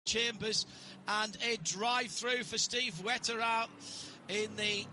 Chambers, and a drive-through for Steve Wetterau in the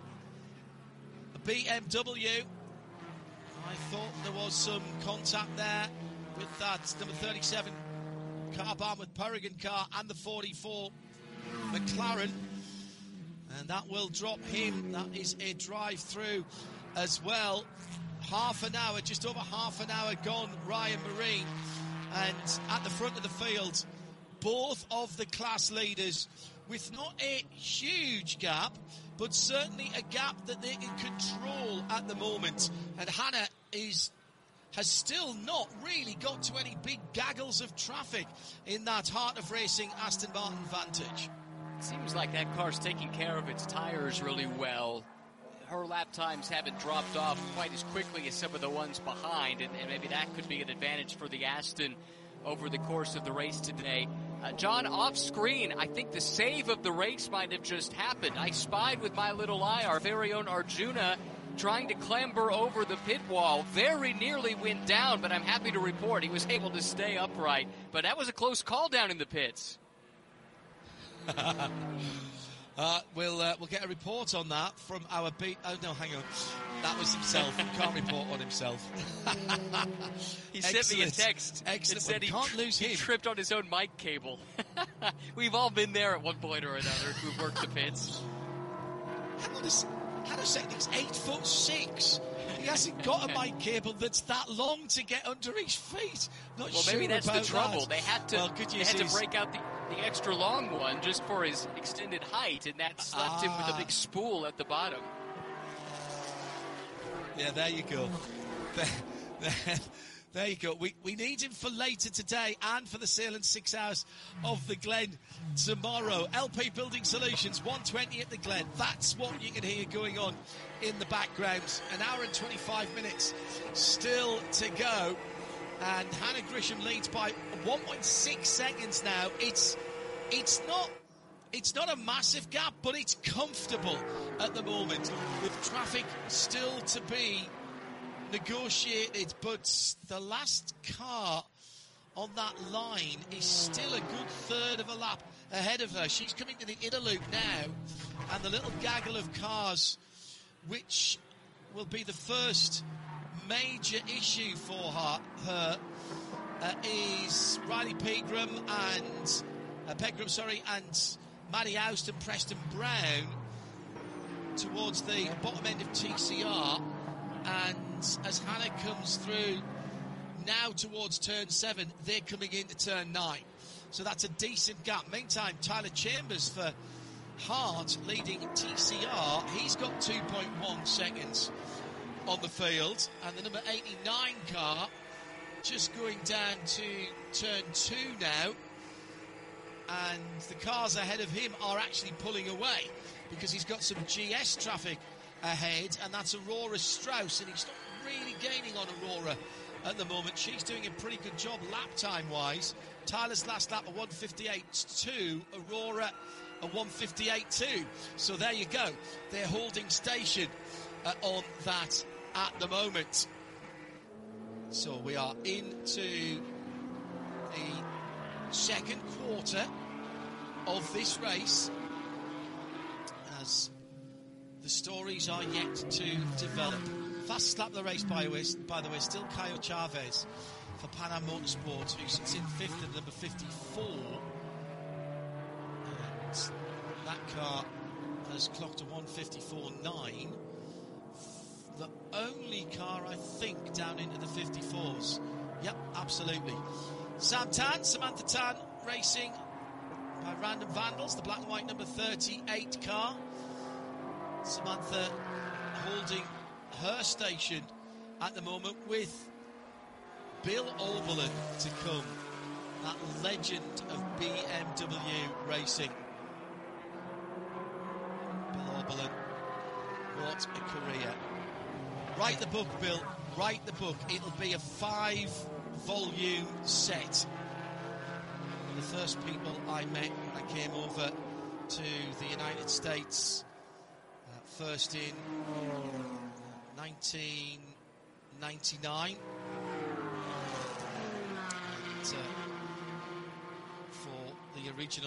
BMW. I thought there was some contact there with that number 37 car bomb with Peregrine car and the 44 McLaren, and that will drop him. That is a drive-through as well. Half an hour, just over half an hour gone, Ryan Marine, and at the front of the field, both of the class leaders with not a huge gap, but certainly a gap that they can control at the moment. And Hannah has still not really got to any big gaggles of traffic in that Heart of Racing Aston Martin Vantage. Seems like that car's taking care of its tires really well. Her lap times haven't dropped off quite as quickly as some of the ones behind, and maybe that could be an advantage for the Aston over the course of the race today. John, off screen, I think the save of the race might have just happened. I spied with my little eye our very own Arjuna trying to clamber over the pit wall. Very nearly went down, but I'm happy to report he was able to stay upright. But that was a close call down in the pits. We'll get a report on that from our beat. Oh no, hang on, that was himself. He can't report on himself. He sent me a text. Excellent. Said he tripped on his own mic cable. We've all been there at one point or another. We've worked the pits. Hang on a second. He's 8'6". He hasn't got a mic cable that's that long to get under his feet. Not well, sure maybe that's about the trouble. That. They had to break out the extra long one just for his extended height, and that's left him with a big spool at the bottom. Yeah, there you go. There you go. We need him for later today and for the Salem 6 Hours of the Glen tomorrow. LP Building Solutions, 1:20 at the Glen. That's what you can hear going on in the background. An hour and 25 minutes still to go. And Hannah Grisham leads by 1.6 seconds now. It's not a massive gap, but it's comfortable at the moment, with traffic still to be negotiated. But the last car on that line is still a good third of a lap ahead of her. She's coming to the inner loop now, and the little gaggle of cars, which will be the first major issue for her is Riley Pegram and Maddie Oust and Preston Brown towards the bottom end of TCR. And as Hannah comes through now towards turn 7, they're coming into turn 9. So that's a decent gap. Meantime, Tyler Chambers for Hart leading TCR. He's got 2.1 seconds on the field. And the number 89 car just going down to turn 2 now. And the cars ahead of him are actually pulling away because he's got some GS traffic ahead, and that's Aurora Strauss, and he's not really gaining on Aurora at the moment. She's doing a pretty good job lap time wise. Tyler's last lap a 1:58.2, Aurora a 1:58.2. So there you go, they're holding station on that at the moment. So we are into the second quarter of this race, as the stories are yet to develop. Fastest lap of the race, by the way, still Caio Chavez for Pan Am Motorsports, who sits in 5th at number 54. And that car has clocked a 1:54.9. The only car, I think, down into the 54s. Yep, absolutely. Samantha Tan racing by Random Vandals, the black and white number 38 car. Samantha holding her station at the moment, with Bill Oberlin to come, that legend of BMW racing. Bill Oberlin, what a career. Write the book, Bill, write the book. It'll be a 5-volume set. The first people I met when I came over to the United States, first in 1999. And, for the the original